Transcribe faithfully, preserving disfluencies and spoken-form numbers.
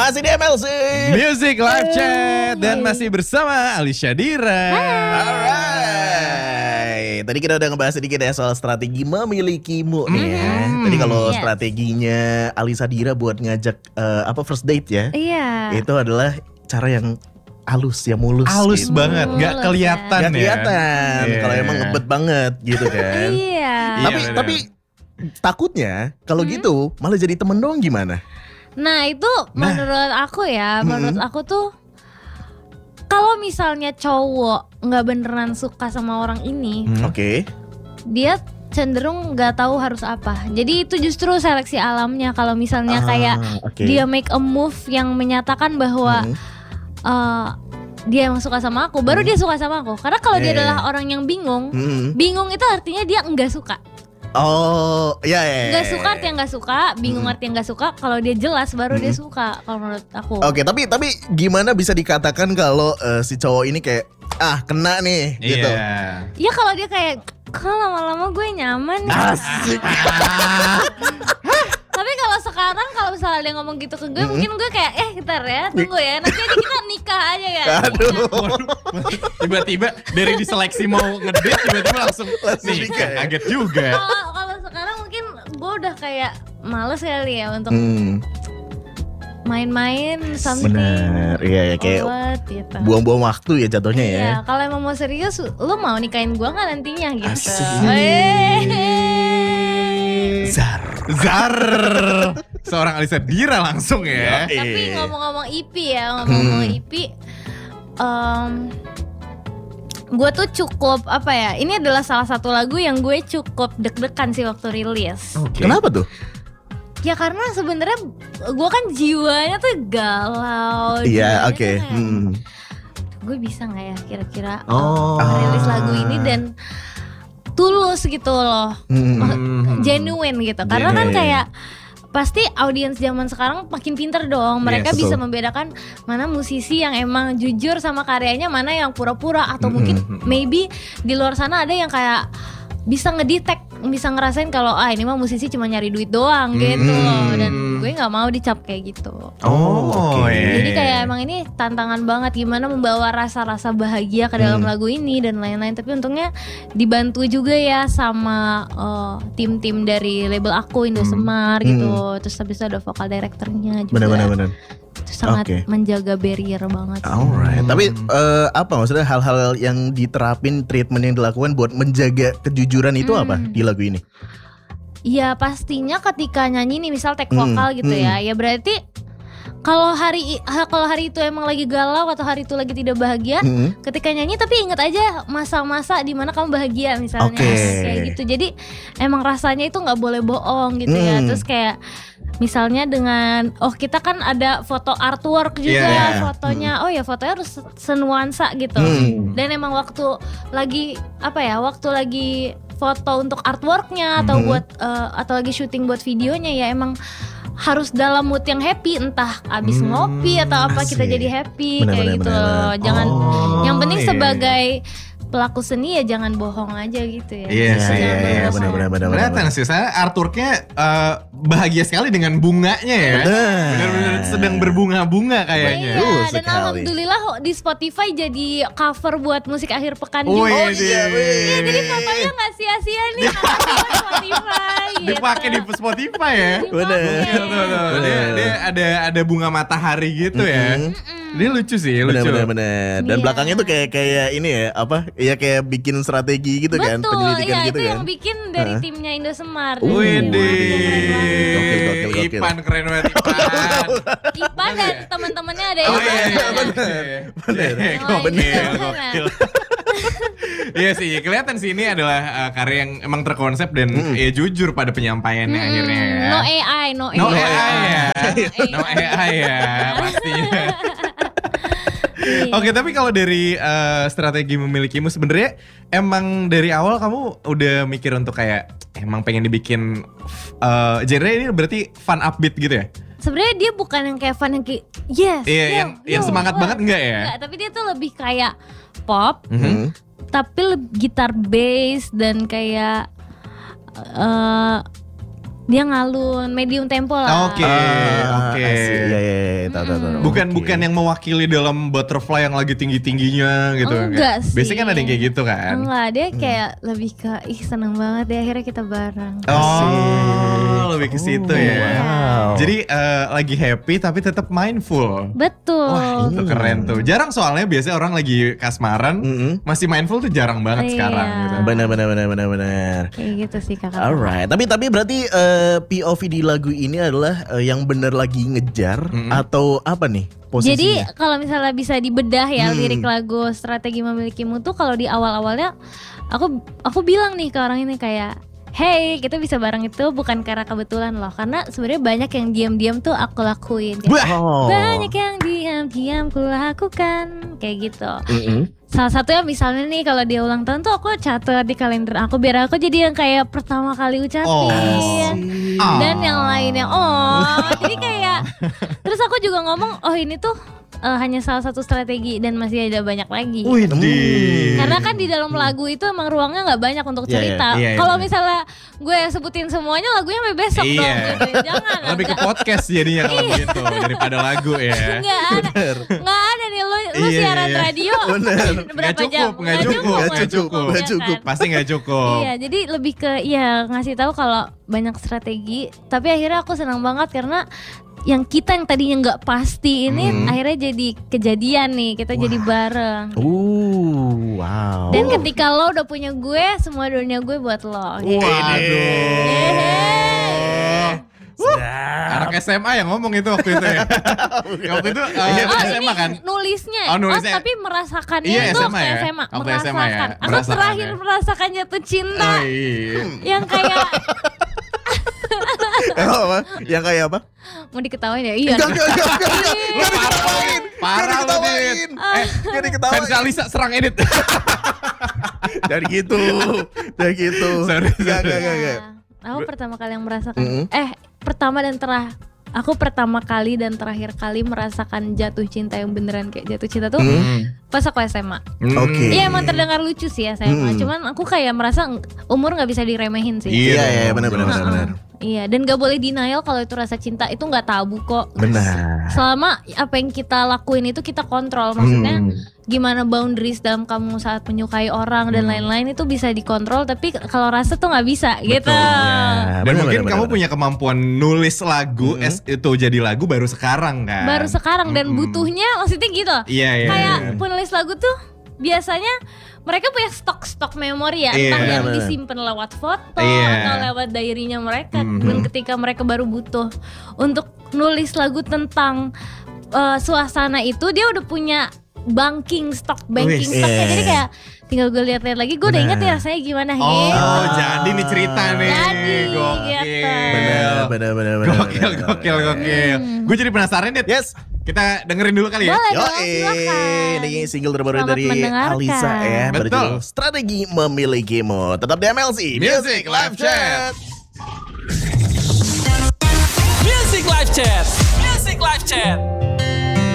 Masih di M L C Music Live Chat dan masih bersama Alisha Dira. Alright. Tadi kita udah ngebahas sedikit ya soal strategi memilikimu nih ya. Tadi kalau Yes. strateginya Alisha Dira buat ngajak eh, apa first date ya, Iya. itu adalah cara yang halus, yang mulus. Halus gitu. banget, gak Mulus, kelihatan Gak ya. kelihatan Iya. kalau emang ngebet banget gitu kan. Iya. Iya, Tapi bener. tapi takutnya kalau gitu malah jadi temen doang gimana? Nah itu Nah. menurut aku ya, menurut aku tuh kalau misalnya cowok nggak beneran suka sama orang ini, Hmm. Oke. dia cenderung nggak tahu harus apa. Jadi itu justru seleksi alamnya. Kalau misalnya Ah, kayak oke. dia make a move yang menyatakan bahwa Hmm. eh, dia emang suka sama aku, baru dia suka sama aku. Karena kalau dia Iya, iya. adalah orang yang bingung, Hmm. bingung itu artinya dia enggak suka. Oh, ya ya. Nggak suka artinya nggak suka, bingung Hmm. artinya nggak suka. Kalau dia jelas baru dia Hmm. suka. Kalau menurut aku. Oke, tapi tapi gimana bisa dikatakan kalau eh, si cowok ini kayak ah kena nih gitu. Iya. Ya kalau dia kayak kalau lama-lama gue nyaman nih. Asik. Tapi kalau sekarang kalau misalnya dia ngomong gitu ke gue, Mm-mm. mungkin gue kayak eh bentar ya, tunggu ya. Nanti aja kita nikah aja ya. Aduh. Tiba-tiba dari diseleksi mau ngedate tiba-tiba langsung Langsung nih, nikah ya? kaget juga. Kalau kalau sekarang mungkin gue udah kayak males kali ya untuk Hmm, main-main something. bener. Iya ya kayak What, gitu. buang-buang waktu ya jatuhnya ya. Iya, kalau emang mau serius, lu mau nikahin gue nggak nantinya gitu. Asik. Eh. Zar. Zar. Seorang Alisha Dira langsung ya. Yoi. Tapi ngomong-ngomong I P ya, ngomong-ngomong Hmm. I P, um, gue tuh cukup apa ya? Ini adalah salah satu lagu yang gue cukup deg-degan sih waktu rilis. Oke. Kenapa tuh? Ya karena sebenarnya gue kan jiwanya tuh galau. Iya, jiwanya oke. tuh kayak, Hmm. Gue bisa nggak ya kira-kira Oh. uh, rilis lagu ini dan tulus gitu loh, Hmm. Hmm. genuine gitu. Karena kan Genuine. kayak pasti audiens zaman sekarang makin pinter dong. Mereka Yes, bisa betul. membedakan mana musisi yang emang jujur sama karyanya, mana yang pura-pura atau Mm-mm. mungkin maybe di luar sana ada yang kayak bisa ngedetect, bisa ngerasain kalau ah ini mah musisi cuma nyari duit doang gitu Mm. loh. Dan gue nggak mau dicap kayak gitu. Oh, oke. iya. Jadi kayak emang ini tantangan banget gimana membawa rasa-rasa bahagia ke dalam Hmm. lagu ini dan lain-lain. Tapi untungnya dibantu juga ya sama uh, tim-tim dari label aku Indosemar gitu. Terus habis itu ada vokal directornya juga. Bener bener bener. Itu sangat Oke. menjaga barrier banget. sih. Alright. Tapi eh, apa maksudnya hal-hal yang diterapin, treatment yang dilakukan buat menjaga kejujuran itu apa Hmm. di lagu ini? Ya pastinya ketika nyanyi nih misal take Hmm, vokal gitu hmm. ya. Ya berarti kalau hari i- ha- kalau hari itu emang lagi galau atau hari itu lagi tidak bahagia, Hmm. ketika nyanyi tapi inget aja masa-masa dimana kamu bahagia misalnya. Oke. Kayak gitu. Jadi emang rasanya itu nggak boleh bohong gitu ya. Hmm. Terus kayak misalnya dengan oh kita kan ada foto artwork juga Iya. fotonya. Oh ya fotonya harus senuansa gitu. Hmm. Dan emang waktu lagi apa ya? Waktu lagi foto untuk artworknya atau Mhm. buat eh, atau lagi syuting buat videonya ya emang harus dalam mood yang happy, entah abis Hmm, ngopi atau apa kita asik. jadi happy Benar, kayak benar, gitu benar, loh. benar. Jangan Oh, yang penting iya. sebagai pelaku seni ya jangan bohong aja gitu ya. Iya Iya sih, iya Jangan iya bohong. benar benar benar. Kelihatan sih, saya artworknya eh, bahagia sekali dengan bunganya ya. Benar. Benar-benar sedang berbunga-bunga kayaknya. Iya, Betul dan sekali. alhamdulillah di Spotify jadi cover buat musik akhir pekan Oh, juga. iya, iya, weh. Iya, jadi fotonya nggak sia-sia nih makasih buat Spotify. gitu. Dipakai di Spotify ya. Dipakai. Bener. Tuh, tuh, tuh. Dia, dia ada ada bunga matahari gitu ya. Mm-mm. Dia lucu sih, Benar lucu. benar benar. Dan Iya. belakangnya tuh kayak kayak ini ya, apa? Iya kayak bikin strategi gitu kan, Betul, penyelidikan ya gitu itu kan. yang bikin dari Hah? timnya Indosemar. Wih, Widih. Gokil, gokil, gokil. Ipan keren banget Ipan. Ipan dan teman-temannya ada Oh yang iya, iya, mana? bener. Bener. Iya, Oh, Gokil, iya, gokil. Iya sih, kelihatan sih ini adalah uh, karya yang emang terkonsep dan Mm. ya jujur pada penyampaiannya Mm-mm. akhirnya ya. No A I, no A I. No A I ya. No No A I ya, pastinya. Iya. Oke, tapi kalau dari uh, strategi memilikimu sebenarnya emang dari awal kamu udah mikir untuk kayak emang pengen dibikin uh, genre ini berarti fun upbeat gitu ya? Sebenarnya dia bukan yang kayak fun yang kayak yes. Iya, yo, yang yang yo, semangat wah. banget enggak ya? Enggak, tapi dia tuh lebih kayak pop, Hmm. tapi lebih gitar bass dan kayak eh dia ngalun, medium tempo lah. Oke, Ah, oke. asik. Iya, iya, iya. Tahu, tahu, tahu. Bukan Oke. bukan yang mewakili dalam butterfly yang lagi tinggi-tingginya gitu. Enggak Kayak- sih. Biasanya kan ada yang kayak gitu kan. Enggak, dia kayak lebih ke ih seneng banget ya akhirnya kita bareng. Oh, lebih ke situ ya. Wow. Jadi eh, lagi happy tapi tetap mindful. Betul. Wah, itu keren tuh. Jarang soalnya biasanya orang lagi kasmaran Mm-mm. masih mindful tuh jarang banget Iya. sekarang gitu. Benar, benar, benar, benar, benar. Kayak gitu sih kakak. Alright, tapi tapi berarti eh, P O V di lagu ini adalah eh, yang benar lagi ngejar atau apa nih posisinya? Jadi kalau misalnya bisa dibedah ya Hmm. lirik lagu Strategi Memilikimu tuh kalau di awal-awalnya aku aku bilang nih ke orang ini kayak hey kita bisa bareng itu bukan karena kebetulan loh, karena sebenarnya banyak yang diam-diam tuh aku lakuin. Kayak, Oh. banyak yang diam-diam ku lakukan kayak gitu. Mm-mm. Salah satunya misalnya nih kalau dia ulang tahun tuh aku catat di kalender aku biar aku jadi yang kayak pertama kali ucapin. Oh. Ah. Dan yang lainnya oh jadi kayak terus aku juga ngomong oh ini tuh eh, hanya salah satu strategi dan masih ada banyak lagi. Wih, di. Karena kan di dalam lagu itu emang ruangnya nggak banyak untuk Iya, cerita. iya, iya, Kalau iya. misalnya gue sebutin semuanya lagunya sampai besok Iya. dong. Gitu. Jangan. Lebih ke podcast jadinya kalau gitu daripada lagu ya. Nggak ada, nggak ada nih lu, lu Iya, siaran iya. radio Bener. berapa Nggak cukup, jam? nggak cukup, nggak nggak cukup, nggak ya cukup. kan? Pasti nggak cukup. Iya, jadi lebih ke ya ngasih tahu kalau banyak strategi. Tapi akhirnya aku senang banget karena yang kita yang tadinya nggak pasti ini Hmm. akhirnya jadi kejadian nih, kita jadi bareng. Uh, wow. Dan ketika lo udah punya gue, semua dunia gue buat lo. Gitu. Waduh. Anak S M A yang ngomong itu waktu itu ya. Waktu itu uh, Iya, Oh S M A ini kan. nulisnya, Oh, nulisnya. tapi merasakannya Iya, itu S M A waktu ya? S M A, Waktu S M A ya? merasakan. Aku Merasakan terakhir ya? merasakan jatuh cinta Oh, iya. yang kayak Emang apa? Yang kayak apa? mau diketawain ya, iya. Enggak, enggak, enggak, enggak, enggak, enggak diketawain. Parah Enggak lu, diketawain. Dit. Eh, enggak diketawain. Fans Alisa serang edit. Dari gitu. Dari gitu. Sorry, Enggak, sorry. enggak, enggak, enggak. Nah, aku pertama kali yang merasakan Mm-mm. eh pertama dan terakhir aku pertama kali dan terakhir kali merasakan jatuh cinta yang beneran kayak jatuh cinta tuh Hmm. pas aku S M A. Oke. Iya emang terdengar lucu sih S M A, Hmm. cuman aku kayak merasa ng- umur nggak bisa diremehin sih. Iya, Iya, iya, dong. benar, benar, benar, Heeh. benar. Iya, dan gak boleh denial kalau itu rasa cinta itu nggak tabu kok. Benar. Selama apa yang kita lakuin itu kita kontrol, maksudnya Hmm. gimana boundaries dalam kamu saat menyukai orang dan lain-lain itu bisa dikontrol, tapi k- kalau rasa tuh nggak bisa gitu. Ya, Dan benar, mungkin benar, kamu benar. punya kemampuan nulis lagu es itu jadi lagu baru sekarang kan. Baru sekarang dan Mm-mm. butuhnya maksudnya gitu. Iya, iya. Kayak iya. penulis lagu tuh biasanya mereka punya stok-stok memori ya, Iya, entah yang benar. disimpan lewat foto Iya. atau lewat diary-nya mereka. Mhm. Dan ketika mereka baru butuh untuk nulis lagu tentang uh, suasana itu, dia udah punya banking stok, banking Wis, stoknya. iya. Jadi kayak tinggal gue lihat-lihat lagi, gue udah Benar. inget ya rasanya gimana Oh, gitu. jadi nih cerita nih. Jadi, Gokil. gitu. Benar, benar, benar, benar. Gokil, benar. gokil, gokil. Gue jadi penasaran deh. Yes. Kita dengerin dulu kali ya. Boleh Yo, dong, silakan. ini single terbaru Selamat dari mendengarkan. Alisa ya, Betul. berjudul Strategi Memilikimu. Tetap di M L C Music Live Chat. Music Live Chat. Music Live Chat.